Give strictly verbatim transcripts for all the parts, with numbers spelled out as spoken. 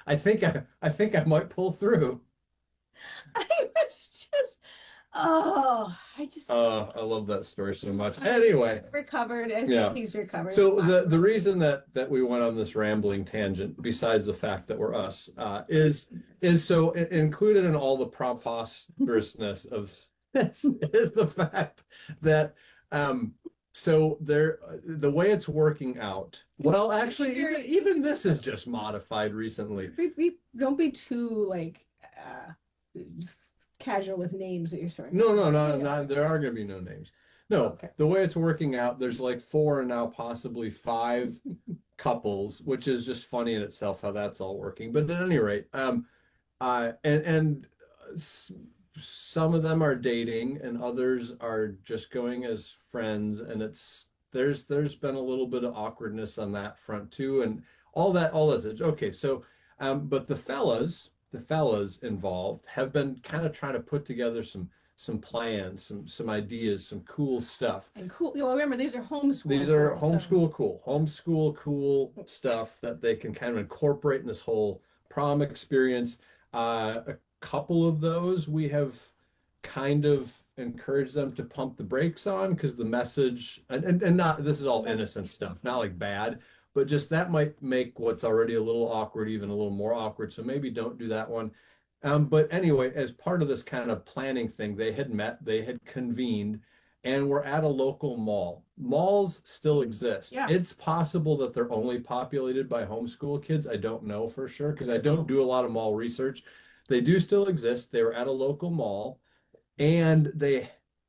I think I I think I might pull through. I was just, oh, I just Uh, I love that story so much. I Anyway, recovered. I think yeah. he's recovered. So the the reason that that we went on this rambling tangent, besides the fact that we're us, uh, is is so i- included in all the preposterousness of this is the fact that um so there the way it's working out. Well, actually, even even this is just modified recently. Be, be, don't be too like uh, casual with names that you're throwing No, around. no, no, Yeah. no. There are going to be no names. No, Okay. the way it's working out, there's like four and now possibly five couples, which is just funny in itself how that's all working. But at any rate, um, uh, and and s- some of them are dating, and others are just going as friends, and it's there's there's been a little bit of awkwardness on that front too, and all that all this. It's okay. So, um, but the fellas, the fellas involved have been kind of trying to put together some some plans, some some ideas, some cool stuff. And cool. Well, remember these are These homeschool are cool stuff. homeschool cool, homeschool cool stuff that they can kind of incorporate in this whole prom experience. Uh, a couple of those we have kind of encouraged them to pump the brakes on because the message and, and, and not this is all innocent stuff, not like bad, but just that might make what's already a little awkward even a little more awkward. So maybe don't do that one. Um, but anyway, as part of this kind of planning thing, they had met, they had convened, and we're at a local mall. Malls still exist. Yeah. It's possible that they're only populated by homeschool kids. I don't know for sure because I don't do a lot of mall research. They do still exist. They were at a local mall and they,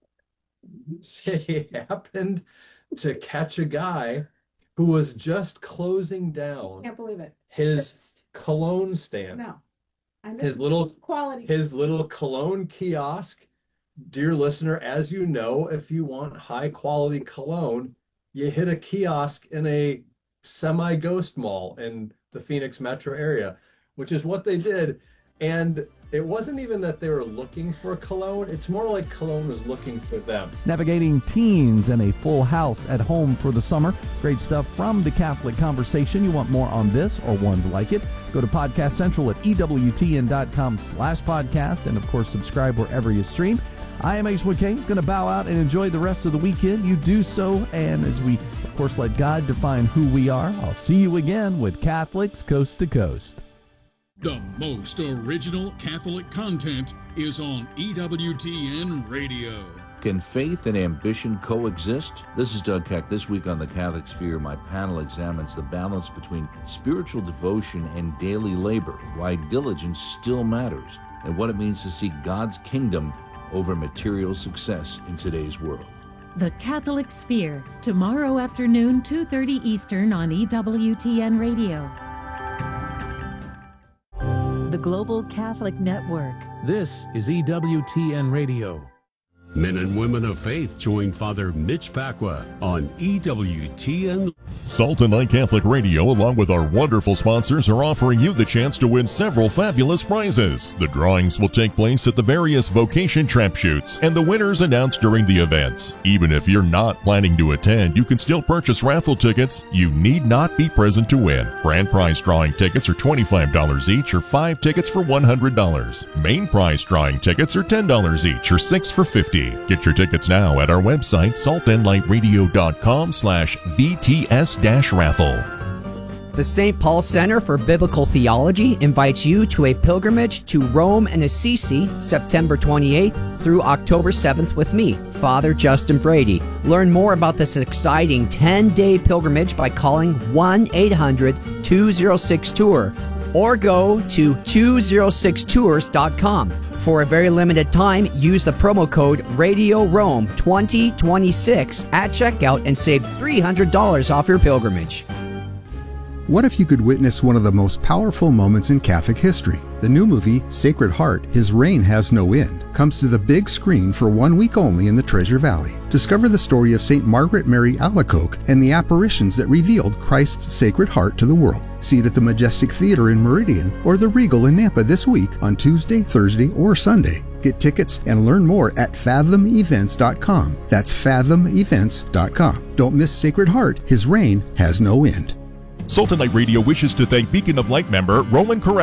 they happened to catch a guy who was just closing down Can't believe it. his Just cologne stand, no. And his this little quality. his little cologne kiosk. Dear listener, as you know, if you want high quality cologne, you hit a kiosk in a semi ghost mall in the Phoenix metro area, which is what they did. And it wasn't even that they were looking for cologne, it's more like cologne was looking for them. Navigating teens and a full house at home for the summer. Great stuff from the Catholic Conversation. You want more on this or ones like it? Go to Podcast Central at ewtn.com slash podcast. And, of course, subscribe wherever you stream. I am Ace McKay. Going to bow out and enjoy the rest of the weekend. You do so. And as we, of course, let God define who we are, I'll see you again with Catholics Coast to Coast. The most original Catholic content is on E W T N Radio. Can faith and ambition coexist? This is Doug Keck. This week on the Catholic Sphere, my panel examines the balance between spiritual devotion and daily labor, why diligence still matters, and what it means to seek God's kingdom over material success in today's world. The Catholic Sphere, tomorrow afternoon, two thirty Eastern on E W T N Radio. The Global Catholic Network. This is E W T N Radio. Men and women of faith join Father Mitch Pacwa on E W T N. Salt and Light Catholic Radio, along with our wonderful sponsors, are offering you the chance to win several fabulous prizes. The drawings will take place at the various vocation trap shoots, and the winners announced during the events. Even if you're not planning to attend, you can still purchase raffle tickets. You need not be present to win. Grand prize drawing tickets are twenty-five dollars each, or five tickets for one hundred dollars. Main prize drawing tickets are ten dollars each, or six for fifty dollars. Get your tickets now at our website, saltandlightradio.com slash VTS dash raffle. The Saint Paul Center for Biblical Theology invites you to a pilgrimage to Rome and Assisi, September twenty-eighth through October seventh with me, Father Justin Brady. Learn more about this exciting ten-day pilgrimage by calling one eight hundred two oh six tour or go to two oh six tours dot com. For a very limited time, use the promo code Radio Rome twenty twenty-six at checkout and save three hundred dollars off your pilgrimage. What if you could witness one of the most powerful moments in Catholic history? The new movie, Sacred Heart, His Reign Has No End, comes to the big screen for one week only in the Treasure Valley. Discover the story of Saint Margaret Mary Alacoque and the apparitions that revealed Christ's Sacred Heart to the world. See it at the Majestic Theater in Meridian or the Regal in Nampa this week on Tuesday, Thursday, or Sunday. Get tickets and learn more at fathom events dot com. That's fathom events dot com. Don't miss Sacred Heart, His Reign Has No End. Salt and Light Radio wishes to thank Beacon of Light member Roland Corral